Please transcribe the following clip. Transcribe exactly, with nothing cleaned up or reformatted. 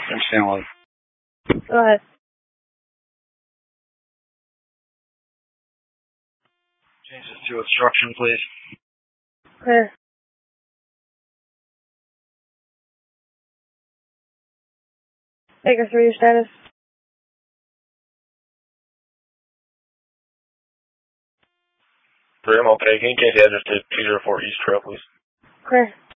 Understand what? Go ahead. Change this to obstruction, please. Clear. Baker three, your status. three, I'm okay. Can you change the address to two oh four East Trail, please? Clear.